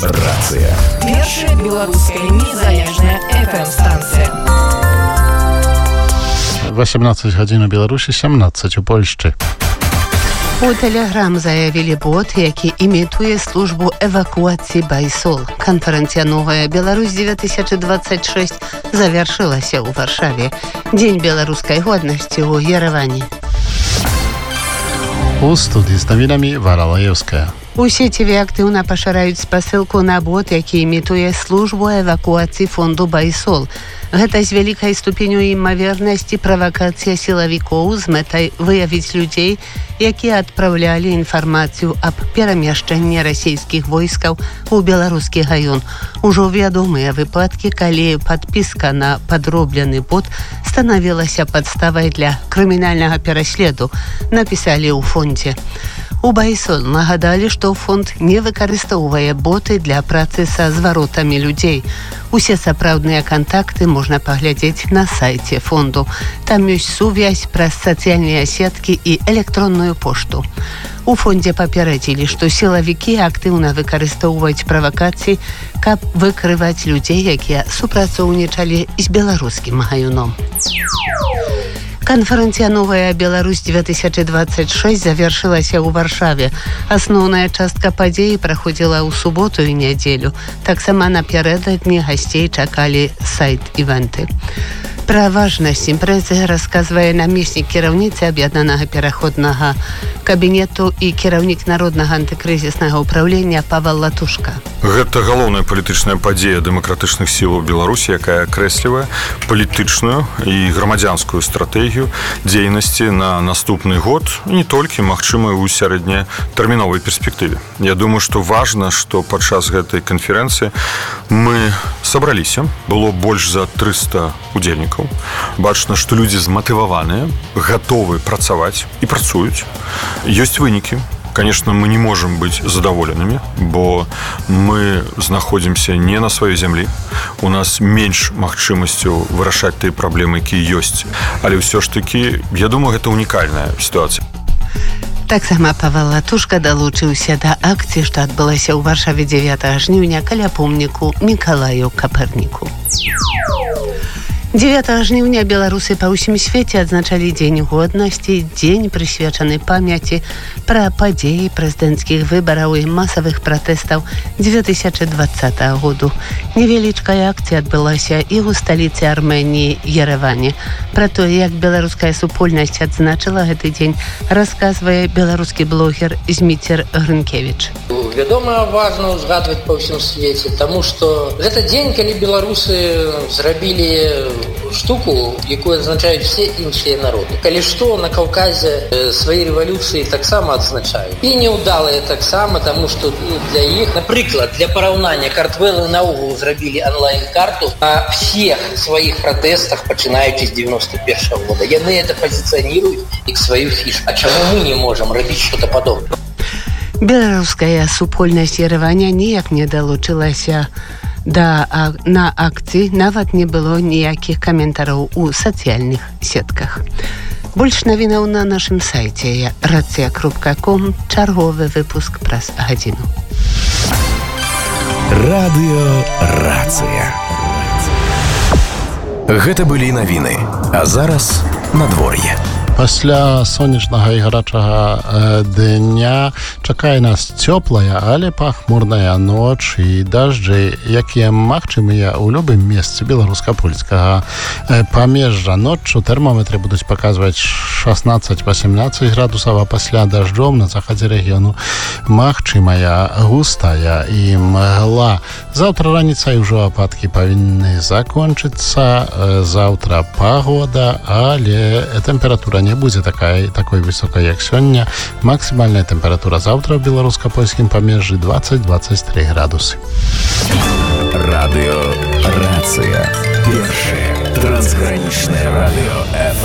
Рацыя. Першая беларуская незалежная FM-станція. 18 гадзін у Беларусі, 17 у Польшчы. У Telegram заявілі бот, які імітуе службу эвакуацыі Байсол. Канферэнцыя «Новая Беларусь 2026» завершылася ў Варшаве. Дзень беларускай годнасці ў Ереване. У студыі з навінамі Вара Лаевская. У сеціве актыўна пашыраюць спасылку на бот, які імітуе службу эвакуацыі фонду Байсол. Гэта з вялікай ступеню імавернасці правакацыя сілавікоў з мэтай выявіць людзей, якія адпраўлялі інфармацыю аб перамяшчэнні расійскіх войскаў у беларускі раён. Ужо вядомыя выпадкі, калі падпіска на падроблены бот станавілася падставай для крымінальнага пераследу, напісалі ў фондзе. У Байсол нагадалі, што фонд не выкарыстоўвае боты для працы са зваротамі людзей. Усе сапраўдныя кантакты можна паглядзець на сайце фонду. Там ёсць сувязь праз сацыяльныя сеткі і электронную пошту. У фондзе папярэдзілі, што сілавікі актыўна выкарыстоўваюць правакацыі, каб выкрываць людзей, якія супрацоўнічалі з беларускім гаюном. Канферэнцыя «Новая Беларусь 2026» завершылася ў Варшаве. Асноўная частка падзеі праходзіла ў суботу і нядзелю. Таксама напярэдадні гасцей чакалі сайт-івенты. Пра важнасць імпрэзы расказвае намеснік кіраўніцы аб'яднанага пераходнага кабінету і кіраўнік народнага антыкрызіснага ўпраўлення Павел Латушка. Гэта галоўная палітычная падзея дэмакратычных сілаў Беларусі, якая акрэслівае палітычную і грамадзянскую стратэгію дзейнасці на наступны год, не толькі, магчыма, ў сярэднятэрміновай перспектыве. Я думаю, што важна, што падчас гэтай канферэнцыі мы сабраліся, было больш за 300 удзельнікаў. Бачна, што людзі зматываваныя, гатовы працаваць і працуюць. Ёсць вынікі. Конечно, мы не можем быть задаволеными, бо мы знаходзімся не на сваёй зямлі. У нас менш магчымасцяў вырашаць тыя праблемы, якія ёсць. Але ўсё ж такі, я думаю, гэта унікальная сітуацыя. Таксама Павел Латушка далучыўся да акцыі, што адбылася ў Варшаве 9 жніўня каля помніку Мікалаю Каперніку. 9 жніўня беларусы па ўсім свеце адзначалі Дзень годнасці, дзень прысвечаны памяці пра падзеі прэзідэнцкіх выбараў і масавых пратэстаў 2020 году. Невялічкая акцыя адбылася і ў сталіцы Арменіі Ереване. Пра тое, як беларуская супольнасць адзначыла гэты дзень, расказвае беларускі блогер Зміцер Грынкевіч. Вядома, важна узгадваць па ўсім свеце, таму што гэта дзень, калі беларусы зрабілі штуку, якую адзначаюць все іншыя народы. Калі што, на Каўказе свае рэвалюцыі таксама адзначаюць. І няўдалыя таксама, таму што для іх, напрыклад, для параўнання, картвэлы наогул зрабілі онлайн-карту на всех сваіх пратэстах, пачынаючы з 91-го года. Яны это пазіцыяніруюць як сваю фішку. А чаму мы не можам рабіць што-то падобнае? Беларуская супольнасць Ереваня ніяк не далучылася на акцыі, нават не было ніякіх каментараў у сацыяльных сетках. Больш навінаў на нашым сайце racja.com, чарговы выпуск праз гадзіну. Радыё Рацыя. Гэта былі навіны, а зараз надвор'е. Пасля сонечнага і гарачага дня чакае нас цёплая, але пахмурная ноч і дажджы, якія магчымыя ў любым месцы беларуска-польскага памежжа. Ноччу тэрмометры будуць паказваць 16-18 градусаў, а пасля дажджом на захадзе рэгіёну магчымая густая і мгла. Заўтра раніцай ужо ападкі павінны закончыцца. Заўтра пагода, але тэмпература не будзе такой высокай, як сёння. Максімальная тэмпература заўтра ў беларуска-польскім памежжы 20-23 градусы. Радыё Рацыя. Першае трансгранічнае радыё FM.